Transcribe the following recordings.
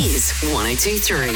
Kiss 102.3.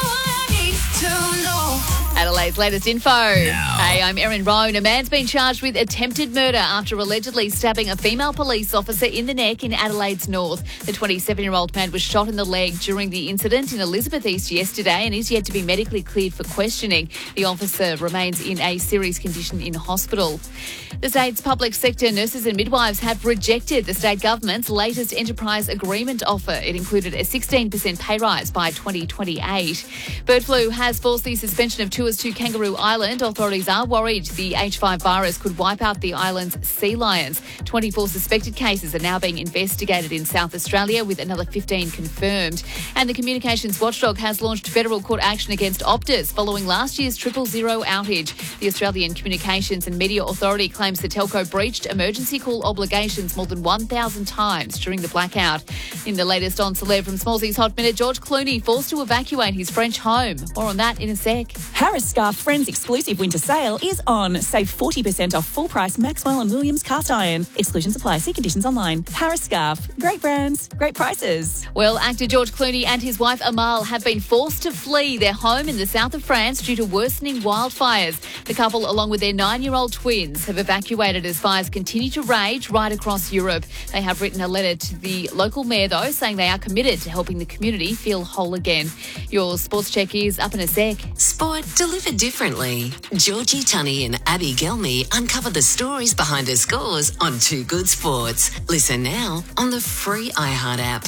Adelaide's latest info. Hey, I'm Erin Roan. A man's been charged with attempted murder after allegedly stabbing a female police officer in the neck in Adelaide's north. The 27-year-old man was shot in the leg during the incident in Elizabeth East yesterday and is yet to be medically cleared for questioning. The officer remains in a serious condition in hospital. The state's public sector nurses and midwives have rejected the state government's latest enterprise agreement offer. It included a 16% pay rise by 2028. Bird flu has forced the suspension of tours to Kangaroo Island. Authorities are worried the H5 virus could wipe out the island's sea lions. 24 suspected cases are now being investigated in South Australia, with another 15 confirmed. And the Communications Watchdog has launched federal court action against Optus following last year's 000 outage. The Australian Communications and Media Authority claims the telco breached emergency call obligations more than 1,000 times during the blackout. In the latest on Celeb from Smallsy's Hot Minute, George Clooney forced to evacuate his French home. More on that in a sec. Harris Scarf Friends exclusive winter sale is on. Save 40% off full price Maxwell and Williams cast iron. Exclusions apply. See conditions online. Harris Scarf. Great brands, great prices. Well, actor George Clooney and his wife Amal have been forced to flee their home in the south of France due to worsening wildfires. The couple, along with their 9-year-old twins, have evacuated as fires continue to rage right across Europe. They have written a letter to the local mayor, though, saying they are committed to helping the community feel whole again. Your sports check is up in a sec. Sport delivered differently. Georgie Tunney and Abby Gelmy uncover the stories behind the scores on Too Good Sports. Listen now on the free iHeart app.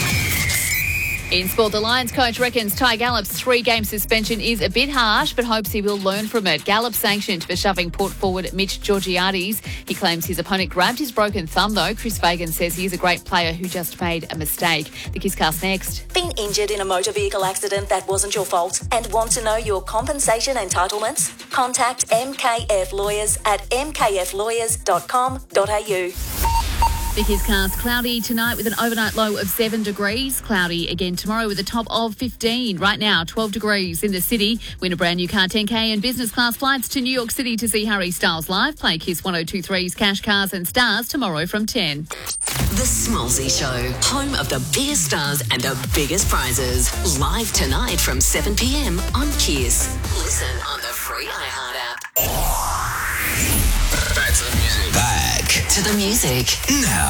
In sport, the Lions coach reckons Ty Gallop's 3-game suspension is a bit harsh, but hopes he will learn from it. Gallop sanctioned for shoving port forward Mitch Georgiades. He claims his opponent grabbed his broken thumb, though. Chris Fagan says he is a great player who just made a mistake. The Kisscast next. Been injured in a motor vehicle accident that wasn't your fault and want to know your compensation entitlements? Contact MKF Lawyers at mkflawyers.com.au. The Kisscast, cloudy tonight with an overnight low of 7 degrees. Cloudy again tomorrow with a top of 15. Right now, 12 degrees in the city. Win a brand new car 10K and business class flights to New York City to see Harry Styles live. Play Kiss 102.3's Cash Cars and Stars tomorrow from 10. The Smallsy Show, home of the biggest stars and the biggest prizes. Live tonight from 7 p.m. on Kiss. Listen on the free iHeart app. Back to the music. Back To the music. now.